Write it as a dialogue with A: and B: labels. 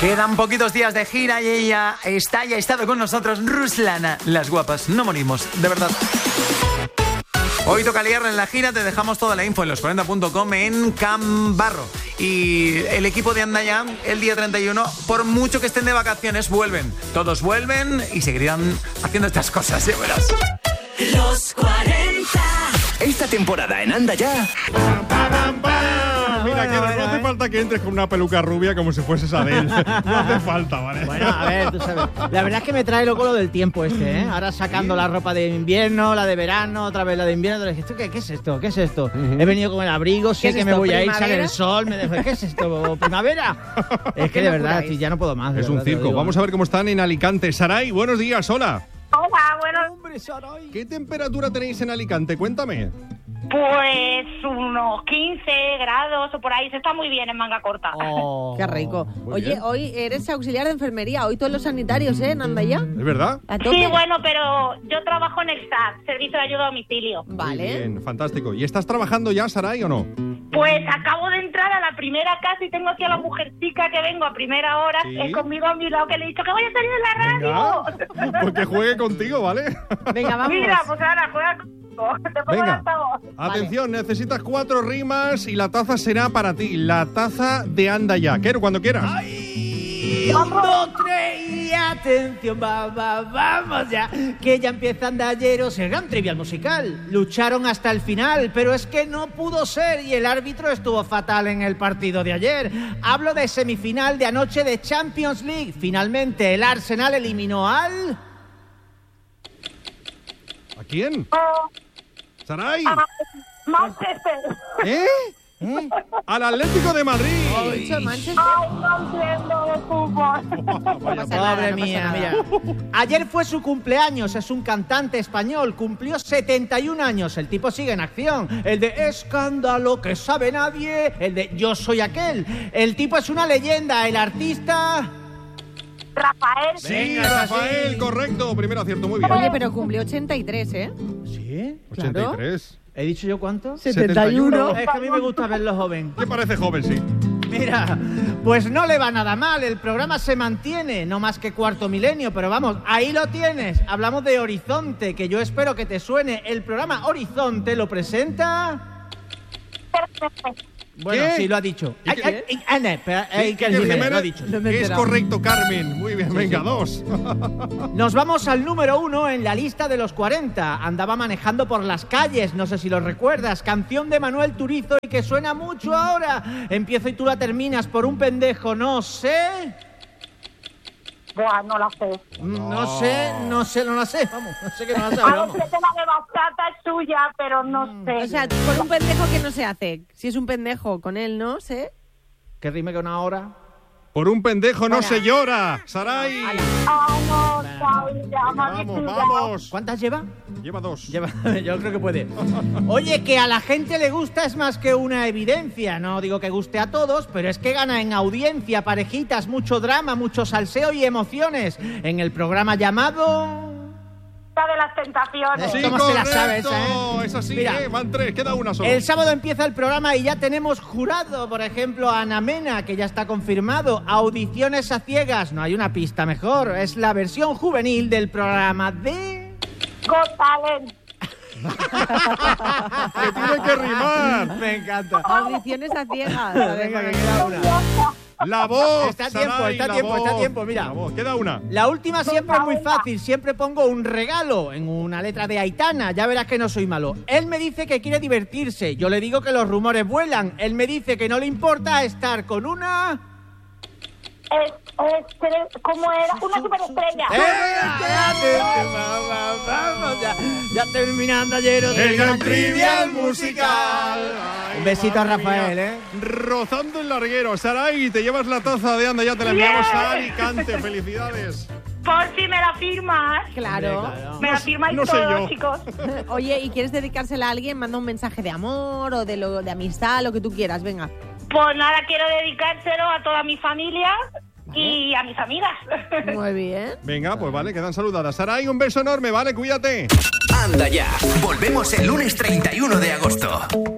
A: Quedan poquitos días de gira y ella está y ha estado con nosotros. Ruslana, las guapas, no morimos, de verdad. Hoy toca liarla en la gira, te dejamos toda la info en los40.com en Can Barro. Y el equipo de Anda Ya, el día 31, por mucho que estén de vacaciones, vuelven. Todos vuelven y seguirán haciendo estas cosas, ya verás.
B: Los 40.
C: Esta temporada en Anda Ya.
D: Mira, que no hace falta que entres con una peluca rubia como si fueses Adele. No hace falta, ¿vale?
E: Bueno, a ver, tú sabes. La verdad es que me trae loco lo del tiempo ¿eh? Ahora sacando la ropa de invierno, la de verano, otra vez la de invierno. ¿Esto qué es esto? ¿Qué es esto? He venido con el abrigo, sé que me voy a ir, sale el sol, me dejo. ¿Qué es esto? ¿Primavera? Es que de verdad, ya no puedo más.
D: Es un circo. Vamos a ver cómo están en Alicante. Saray, buenos días, hola.
F: Hola, buenos.
E: Hombre, Saray.
D: ¿Qué temperatura tenéis en Alicante? Cuéntame.
F: Pues unos 15 grados o por ahí. Se está muy bien en manga corta.
E: Oh,
G: qué rico. Oye,
D: bien.
G: hoy eres auxiliar de enfermería. Hoy todos los sanitarios, ¿en Anda Ya?
D: ¿Es verdad?
G: A tope.
F: Sí, bueno, pero yo trabajo en el SAT, Servicio de Ayuda a Domicilio.
G: Vale.
D: Muy bien, fantástico. ¿Y estás trabajando ya, Saray, o no?
F: Pues acabo de entrar a la primera casa y tengo aquí a la mujercica que vengo a primera hora
D: ¿Sí?
F: Conmigo a mi lado, que le he dicho que voy a salir en la radio.
D: Venga, pues que juegue contigo, ¿vale?
G: Venga, vamos.
F: Mira, pues ahora juega conmigo. Te pongo
D: Venga,
F: el altavoz.
D: atención, necesitas 4 rimas y la taza será para ti. La taza de Anda Ya. Quiero cuando quieras.
E: Y 1, 2, 3 y atención, vamos ya, que ya empieza Andayeros, el gran trivial musical. Lucharon hasta el final, pero es que no pudo ser y el árbitro estuvo fatal en el partido de ayer. Hablo de semifinal de anoche de Champions League. Finalmente el Arsenal eliminó al...
D: ¿A quién? Saray.
F: Manchester.
D: ¿Eh? Al Atlético de Madrid.
G: Dicho Manchester.
F: Ay, no entiendo de fútbol.
E: Pobre mía, mira. Ayer fue su cumpleaños, es un cantante español, cumplió 71 años, el tipo sigue en acción. El de Escándalo, que sabe nadie, el de Yo soy aquel. El tipo es una leyenda, el artista...
F: Rafael.
D: Sí,
E: Venga,
D: Rafael,
E: sí.
D: correcto. Primer acierto, muy bien.
G: Oye, pero cumplió 83, ¿eh?
E: ¿Sí?
D: 83.
E: ¿He dicho yo cuánto?
D: 71.
E: Es que a mí me gusta verlo joven.
D: ¿Qué parece joven, sí?
E: Mira, pues no le va nada mal, el programa se mantiene, no más que cuarto milenio, pero vamos, ahí lo tienes. Hablamos de Horizonte, que yo espero que te suene. El programa Horizonte lo presenta... Bueno,
D: ¿Qué?
E: sí, lo ha dicho.
D: ¿Y qué?
E: Que el Jiménez lo ha dicho.
D: Es correcto, Carmen. Muy bien, venga, 2.
E: Nos vamos al número 1 en la lista de los 40. Andaba manejando por las calles, no sé si lo recuerdas. Canción de Manuel Turizo y que suena mucho ahora. Empiezo y tú la terminas por un pendejo, no sé...
F: Buah, no la sé.
E: No la sé. Vamos, no sé que no la sé.
F: A ver,
E: Vamos.
F: sé que la de bachata es suya, pero no sé.
G: O sea, con un pendejo que no se hace. Si es un pendejo, con él no sé.
E: Que rime con una hora.
D: Por un pendejo no se llora, Saray.
F: Ah, no, Saúl, ya,
D: Vamos.
E: ¿Cuántas lleva?
D: Lleva 2.
E: Yo creo que puede. Oye, que a la gente le gusta es más que una evidencia. No digo que guste a todos, pero es que gana en audiencia, parejitas, mucho drama, mucho salseo y emociones. En el programa llamado...
F: de las tentaciones.
D: Sí,
E: ¿Cómo
D: correcto.
E: se la sabe esa, eh?
D: Es así,
E: Mira,
D: van 3, queda una sola.
E: El sábado empieza el programa y ya tenemos jurado, por ejemplo, a Ana Mena, que ya está confirmado. Audiciones a ciegas, no hay una pista mejor. Es la versión juvenil del programa de...
F: Got Talent.
D: Que tiene que rimar.
E: Me encanta.
G: Audiciones a ciegas.
E: Venga, que queda una.
D: La voz.
E: Está a tiempo,
D: Saray,
E: está a
D: la
E: tiempo,
D: voz.
E: está a tiempo, mira.
D: La voz. Queda una.
E: La última siempre es muy fácil, siempre pongo un regalo en una letra de Aitana, ya verás que no soy malo. Él me dice que quiere divertirse, yo le digo que los rumores vuelan, él me dice que no le importa estar con una...
F: ¿Cómo era? Una superestrella.
E: Vamos, ya terminando ayer
D: El gran trivial musical.
E: Un besito a Rafael, ¿eh?
D: Rozando el larguero. Saray, te llevas la taza de Anda Ya, te la enviamos a Alicante. Felicidades.
F: Por si me la firmas.
G: Claro.
F: Me la firmáis
D: no sé
F: todos,
D: yo.
F: chicos.
G: Oye, ¿y quieres dedicársela a alguien? Manda un mensaje de amor o de amistad, lo que tú quieras, venga.
F: Pues nada, quiero dedicárselo a toda mi familia y a mis amigas.
G: Muy bien.
D: Venga, pues vale, quedan saludadas. Saray, un beso enorme, ¿vale? Cuídate.
C: Anda Ya. Volvemos el lunes 31 de agosto.